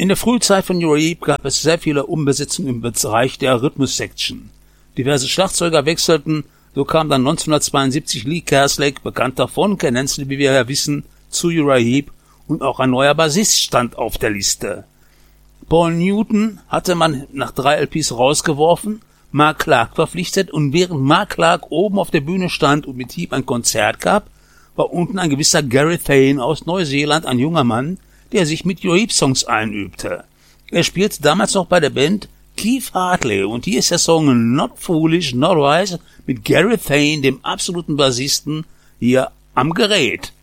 In der Frühzeit von Uriah Heep gab es sehr viele Umbesetzungen im Bereich der Rhythmus-Section. Diverse Schlagzeuger wechselten, so kam dann 1972 Lee Kerslake, bekannter von Ken Hensley, wie wir ja wissen, zu Uriah Heep, und auch ein neuer Bassist stand auf der Liste. Paul Newton hatte man nach 3 LPs rausgeworfen, Mark Clark verpflichtet, und während Mark Clark oben auf der Bühne stand und mit Heep ein Konzert gab, war unten ein gewisser Gary Thane aus Neuseeland, ein junger Mann, der sich mit Uriah Heep Songs einübte. Er spielte damals noch bei der Band Keith Hartley, und hier ist der Song Not Foolish, Not Wise mit Gary Thane, dem absoluten Bassisten, hier am Gerät.